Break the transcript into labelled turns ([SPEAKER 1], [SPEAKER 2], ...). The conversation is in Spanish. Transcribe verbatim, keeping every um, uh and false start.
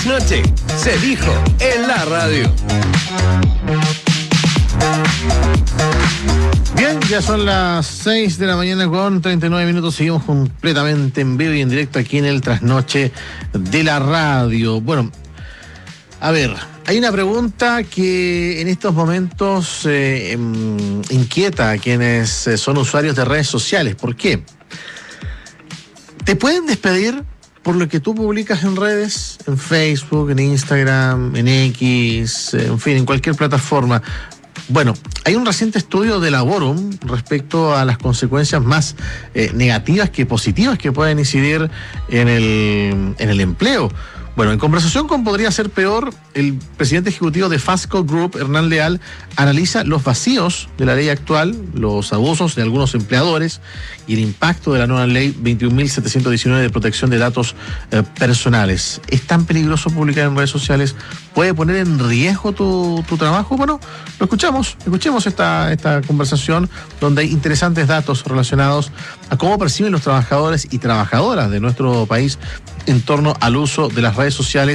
[SPEAKER 1] Noche se dijo en la radio.
[SPEAKER 2] Bien, ya son las seis de la mañana con treinta y nueve minutos. Seguimos completamente en vivo y en directo aquí en el Trasnoche de la radio. Bueno, a ver, hay una pregunta que en estos momentos eh, inquieta a quienes son usuarios de redes sociales. ¿Por qué? ¿Te pueden despedir por lo que tú publicas en redes, en Facebook, en Instagram, en X, en fin, en cualquier plataforma? Bueno, hay un reciente estudio de Laborum respecto a las consecuencias más eh, negativas que positivas que pueden incidir en el, en el empleo. Bueno, en conversación con Podría Ser Peor, el presidente ejecutivo de Fasco Group, Hernán Leal, analiza los vacíos de la ley actual, los abusos de algunos empleadores y el impacto de la nueva ley veintiún mil setecientos diecinueve de protección de datos eh, personales. ¿Es tan peligroso publicar en redes sociales? ¿Puede poner en riesgo tu, tu trabajo? Bueno, lo escuchamos, escuchemos esta, esta conversación donde hay interesantes datos relacionados a cómo perciben los trabajadores y trabajadoras de nuestro país en torno al uso de las redes sociales